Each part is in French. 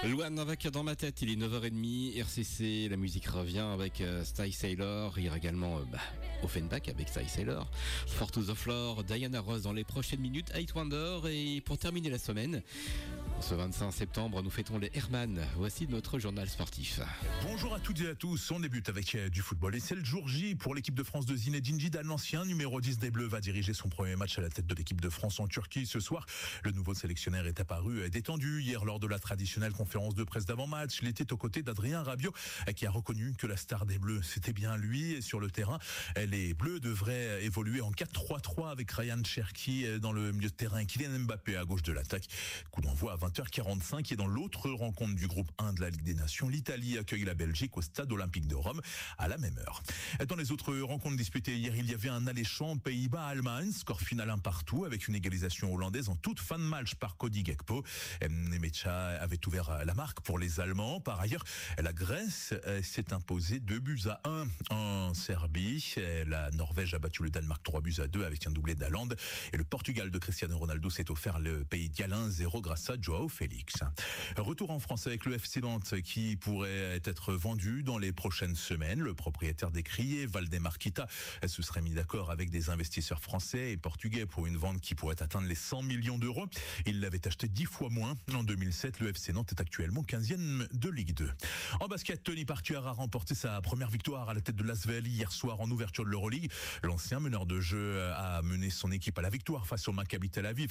Luan avec Dans ma tête, il est 9h30, RCC, la musique revient avec Sty Sailor, il y aura également Offenbach avec Sty Sailor, For to the Floor, Diana Ross dans les prochaines minutes, Eight Wonder, et pour terminer la semaine, ce 25 septembre, nous fêtons les Hermann. Voici notre journal sportif. Bonjour à toutes et à tous, on débute avec du football et c'est le jour J pour l'équipe de France de Zinedine Zidane. L'ancien numéro 10 des Bleus va diriger son premier match à la tête de l'équipe de France en Turquie ce soir. Le nouveau sélectionneur est apparu détendu hier lors de la traditionnelle conférence de presse d'avant-match. Il était aux côtés d'Adrien Rabiot qui a reconnu que la star des Bleus, c'était bien lui. Et sur le terrain, les Bleus devraient évoluer en 4-3-3 avec Ryan Cherki dans le milieu de terrain et Kylian Mbappé à gauche de l'attaque. Coup d'envoi à 20h45 et dans l'autre rencontre du groupe 1 de la Ligue des Nations, l'Italie accueille la Belgique au stade olympique de Rome à la même heure. Dans les autres rencontres disputées hier, il y avait un alléchant Pays-Bas-Allemagne, score final 1-1 avec une égalisation hollandaise en toute fin de match par Cody Gakpo. Nemecha avait ouvert la marque pour les Allemands. Par ailleurs, la Grèce s'est imposée 2-1 en Serbie. La Norvège a battu le Danemark 3-2 avec un doublé d'Haaland. Et le Portugal de Cristiano Ronaldo s'est offert le pays de Galles 1-0 grâce à Joao Félix. Retour en France avec le FC Nantes qui pourrait être vendu dans les prochaines semaines. Le propriétaire des Criers, Valdemar Kita, se serait mis d'accord avec des investisseurs français et portugais pour une vente qui pourrait atteindre les 100 millions d'euros. Il l'avait acheté 10 fois moins. En 2007, le FC Nantes est actuellement 15e de Ligue 2. En basket, Tony Parker a remporté sa première victoire à la tête de l'Asvel hier soir en ouverture de l'Euroleague. L'ancien meneur de jeu a mené son équipe à la victoire face au Maccabi Tel Aviv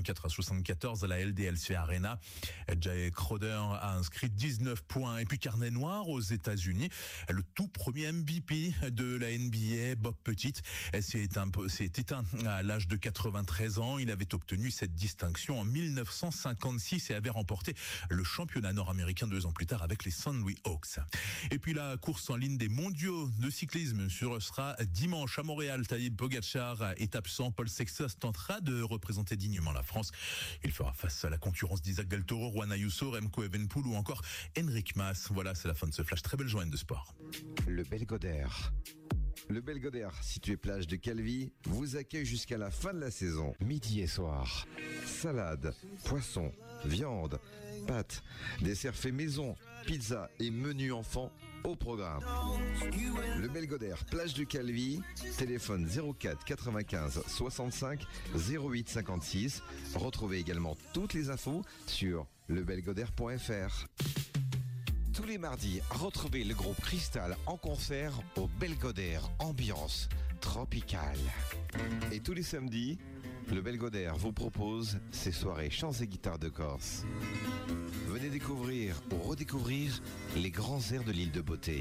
84-74 à la LDLC Arena. Jay Crowder a inscrit 19 points. Et puis carnet noir aux États-Unis, le tout premier MVP de la NBA, Bob Petit, s'est éteint à l'âge de 93 ans. Il avait obtenu cette distinction en 1956 et avait remporté le championnat nord-américain 2 ans plus tard avec les St. Louis Hawks. Et puis la course en ligne des mondiaux de cyclisme sera dimanche à Montréal. Tadej Pogacar est absent. Paul Sexas tentera de représenter dignement la France. Il fera face à la concurrence d'Isaac Del Toro, Juan Ayuso, Remco Evenepoel ou encore Enric Mas. Voilà, c'est la fin de ce flash. Très belle journée de sport. Le Belgodère. Le Belgodère, situé plage de Calvi, vous accueille jusqu'à la fin de la saison. Midi et soir. Salade, poisson, viande, pâtes, dessert fait maison, pizza et menu enfant au programme. Le Belgodère, plage de Calvi, téléphone 04 95 65 08 56. Retrouvez également toutes les infos sur lebelgodère.fr. Tous les mardis, retrouvez le groupe Cristal en concert au Belgodère, ambiance tropicale. Et tous les samedis, le Belgodère vous propose ses soirées chants et guitares de Corse. Venez découvrir ou redécouvrir les grands airs de l'île de Beauté.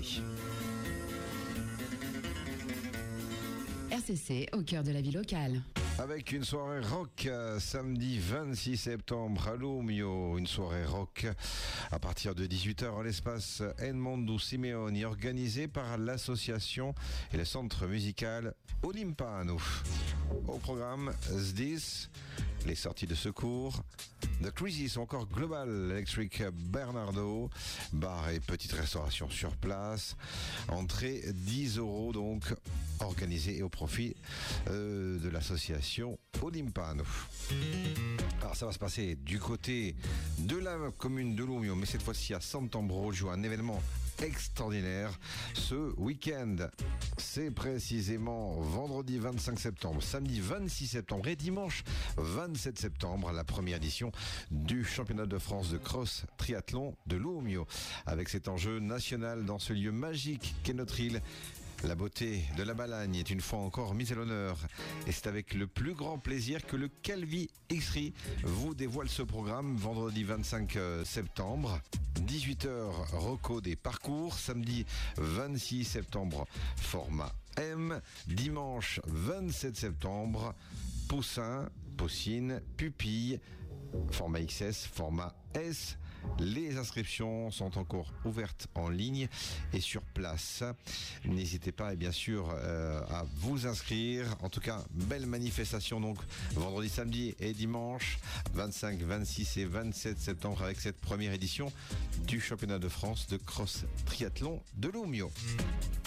RCC au cœur de la vie locale. Avec une soirée rock samedi 26 septembre à Lumio, une soirée rock à partir de 18h à l'espace Edmondo Simeoni, organisée par l'association et le centre musical Olimpano. Au programme SDIS, les sorties de secours, The Crisis ou encore Global Electric Bernardo, bar et petite restauration sur place, entrée 10 € donc, organisée et au profit de l'association Olimpano. Alors ça va se passer du côté de la commune de Lumio, mais cette fois-ci à Sant'Ambrogio, un événement extraordinaire ce week-end. C'est précisément vendredi 25 septembre, samedi 26 septembre et dimanche 27 septembre, la première édition du championnat de France de cross triathlon de Lumio. Avec cet enjeu national dans ce lieu magique qu'est notre île, la beauté de la Balagne est une fois encore mise à l'honneur. Et c'est avec le plus grand plaisir que le Calvi X-Ray vous dévoile ce programme vendredi 25 septembre. 18h, reco des parcours. Samedi 26 septembre, format M. Dimanche 27 septembre, poussin, poussine, pupille, format XS, format S. Les inscriptions sont encore ouvertes en ligne et sur place. N'hésitez pas et bien sûr à vous inscrire. En tout cas, belle manifestation donc vendredi, samedi et dimanche 25, 26 et 27 septembre avec cette première édition du championnat de France de cross triathlon de Lumio.